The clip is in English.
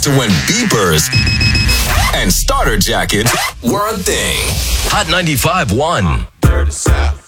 to when beepers and starter jackets were a thing. Hot 95.1.